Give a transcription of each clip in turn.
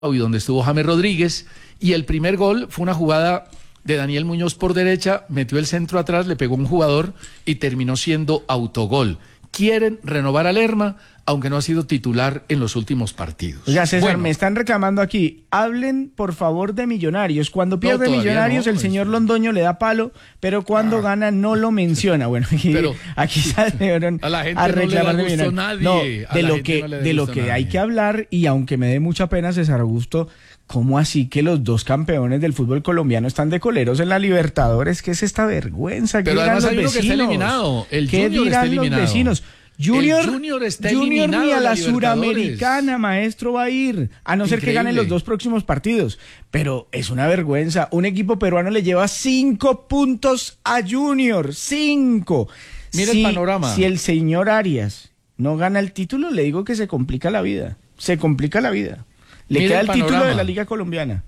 y donde estuvo James Rodríguez, y el primer gol fue una jugada de Daniel Muñoz por derecha, metió el centro atrás, le pegó un jugador y terminó siendo autogol. Quieren renovar a Lerma, aunque no ha sido titular en los últimos partidos. Oiga, César, Bueno, me están reclamando aquí, hablen por favor de Millonarios. Cuando pierde Millonarios, el señor Londoño le da palo, pero cuando gana no lo menciona. Bueno, aquí salieron a la gente a reclamar no de le gustó Millonarios. nadie. No, de lo que hay que hablar, y aunque me dé mucha pena, César Augusto, ¿cómo así que los dos campeones del fútbol colombiano están de coleros en la Libertadores? ¿Qué es esta vergüenza? Pero además hay uno que está eliminado. El Junior está eliminado. Los vecinos? Junior está eliminado ni a la de Suramericana, maestro, va a ir, a no ser que gane los dos próximos partidos. Pero es una vergüenza. Un equipo peruano le lleva 5 puntos a Junior. 5. Mira el panorama. Si el señor Arias no gana el título, le digo que se complica la vida. Se complica la vida. Le queda el título de la Liga Colombiana.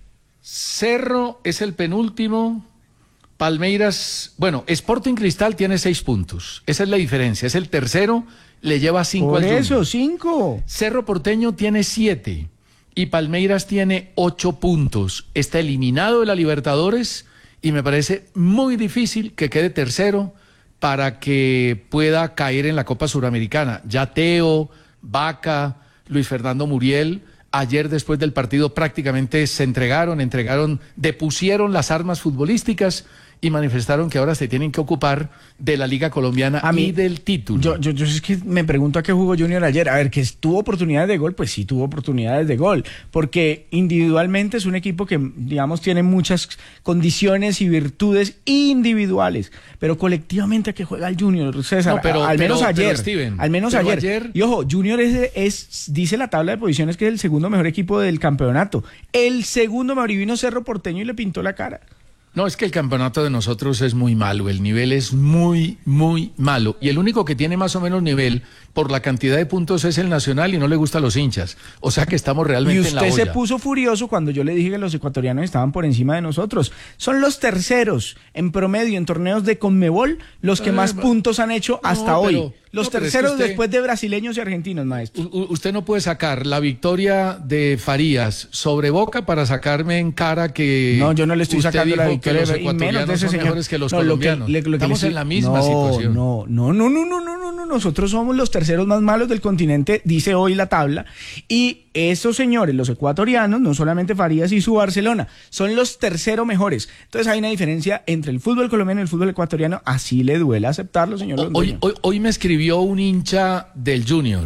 Cerro es el penúltimo. Palmeiras, bueno, Sporting Cristal tiene 6 puntos. Esa es la diferencia. Es el tercero, le lleva 5 al Junior. Por eso, 5. Cerro Porteño tiene 7 y Palmeiras tiene 8 puntos. Está eliminado de la Libertadores y me parece muy difícil que quede tercero para que pueda caer en la Copa Suramericana. Ya Teo, Vaca, Luis Fernando Muriel, ayer después del partido prácticamente se depusieron las armas futbolísticas y manifestaron que ahora se tienen que ocupar de la Liga Colombiana y del título. Yo es que me pregunto a qué jugó Junior ayer. A ver, que tuvo oportunidades de gol, pues sí tuvo oportunidades de gol, porque individualmente es un equipo que, digamos, tiene muchas condiciones y virtudes individuales, pero colectivamente a qué juega el Junior, César. No, al menos ayer. Steven, al menos ayer. Y ojo, Junior dice la tabla de posiciones que es el segundo mejor equipo del campeonato. El segundo mejor, y vino Cerro Porteño y le pintó la cara. No, es que el campeonato de nosotros es muy malo, el nivel es muy, muy malo. Y el único que tiene más o menos nivel por la cantidad de puntos es el Nacional y no le gusta a los hinchas. O sea que estamos realmente en la olla. Y usted se puso furioso cuando yo le dije que los ecuatorianos estaban por encima de nosotros. Son los terceros en promedio en torneos de Conmebol los que más puntos han hecho hasta hoy. Los terceros después de brasileños y argentinos, maestro. Usted no puede sacar la victoria de Farías sobre Boca para sacarme en cara que... No, yo no le estoy sacando la victoria, los ecuatorianos son mejores que los colombianos. Estamos en la misma situación. No. Nosotros somos los terceros más malos del continente, dice hoy la tabla. Y esos señores, los ecuatorianos, no solamente Farías y su Barcelona, son los terceros mejores. Entonces hay una diferencia entre el fútbol colombiano y el fútbol ecuatoriano. Así le duele aceptarlo, señor. Hoy me escribió un hincha del Junior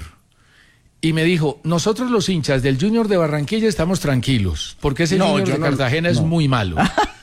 y me dijo, nosotros los hinchas del Junior de Barranquilla estamos tranquilos, porque ese Junior de Cartagena es muy malo.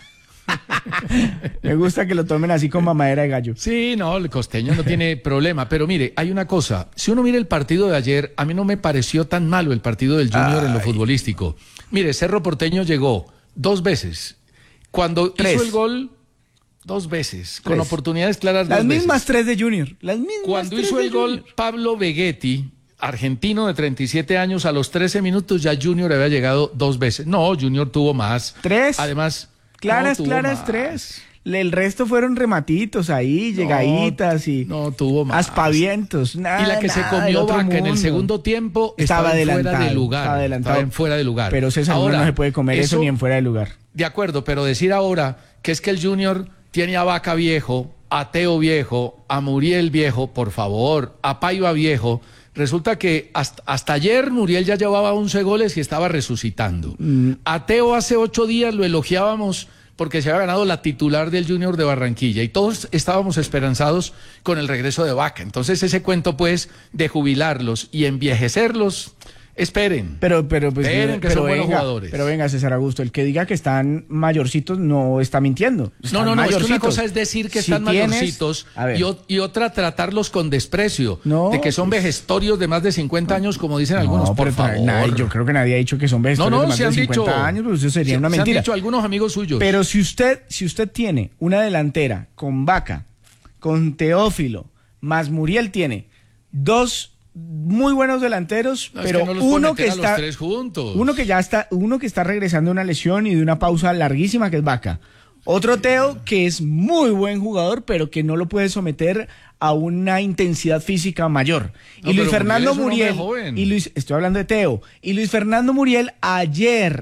Me gusta que lo tomen así con mamadera de gallo. Sí, no, el costeño no tiene problema, pero mire, hay una cosa, si uno mira el partido de ayer, a mí no me pareció tan malo el partido del Junior en lo futbolístico. Mire, Cerro Porteño llegó 2 veces, cuando hizo el gol 2 veces, con oportunidades claras. Las mismas 3 de Junior. Cuando hizo el gol Pablo Vegetti, argentino de 37 años, a los 13 minutos ya Junior había llegado 2 veces. No, Junior tuvo más. 3. Además, claras, 3. El resto fueron rematitos ahí, llegaditas y no tuvo más. Aspavientos. Y la que se comió Vaca en el segundo tiempo estaba fuera de lugar. Estaba en fuera de lugar. Pero César, ahora no se puede comer eso ni en fuera de lugar. De acuerdo, pero decir ahora que es que el Junior tiene a Vaca viejo, a Teo viejo, a Muriel viejo, por favor, a Paiva viejo. Resulta que hasta ayer Muriel ya llevaba 11 goles y estaba resucitando. A Teo hace 8 días lo elogiábamos porque se había ganado la titular del Junior de Barranquilla y todos estábamos esperanzados con el regreso de Vaca. Entonces ese cuento pues de jubilarlos y envejecerlos... Esperen. Pero que son buenos jugadores. Pero venga, César Augusto, el que diga que están mayorcitos no está mintiendo. No, es que una cosa es decir que están mayorcitos y otra tratarlos con desprecio, de que son vejestorios de más de 50 años, como dicen algunos, por favor. Yo creo que nadie ha dicho que son vejestorios de más de 50 años, pero eso sería una mentira. Se han dicho algunos amigos suyos. Pero si usted tiene una delantera con Vaca, con Teófilo, más Muriel tiene 2 muy buenos delanteros, pero uno que está uno que ya está regresando de una lesión y de una pausa larguísima, que es Vaca. Otro Teo que es muy buen jugador, pero que no lo puede someter a una intensidad física mayor. No, y Luis pero Fernando Muriel es un hombre Muriel, joven. estoy hablando de Teo, y Luis Fernando Muriel ayer